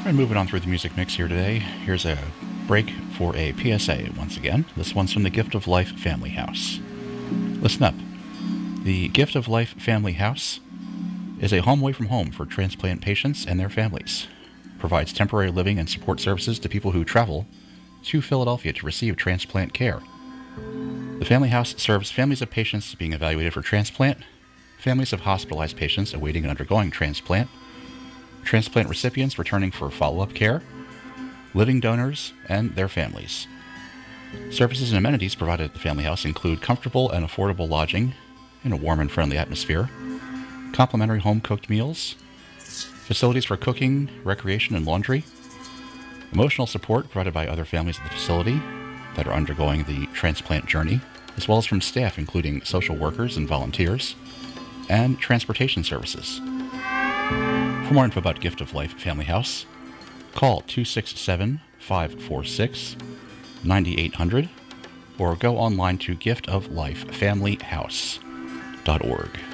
We're moving on through the music mix here today. Here's a break for a PSA once again. This one's from the Gift of Life Family House. Listen up. The Gift of Life Family House is a home away from home for transplant patients and their families. Provides temporary living and support services to people who travel to Philadelphia to receive transplant care. The Family House serves families of patients being evaluated for transplant, families of hospitalized patients awaiting and undergoing transplant, transplant recipients returning for follow-up care, living donors, and their families. Services and amenities provided at the Family House include comfortable and affordable lodging in a warm and friendly atmosphere, complimentary home-cooked meals, facilities for cooking, recreation, and laundry, emotional support provided by other families at the facility that are undergoing the transplant journey, as well as from staff including social workers and volunteers, and transportation services. For more info about Gift of Life Family House, call 267-546-9800 or go online to giftoflifefamilyhouse.org.